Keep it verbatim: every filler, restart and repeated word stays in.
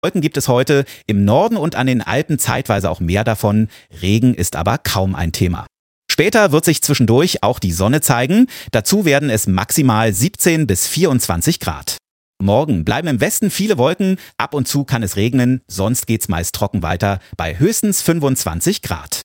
Wolken gibt es heute im Norden und an den Alpen zeitweise auch mehr davon. Regen ist aber kaum ein Thema. Später wird sich zwischendurch auch die Sonne zeigen. Dazu werden es maximal siebzehn bis vierundzwanzig Grad. Morgen bleiben im Westen viele Wolken. Ab und zu kann es regnen. Sonst geht's meist trocken weiter bei höchstens fünfundzwanzig Grad.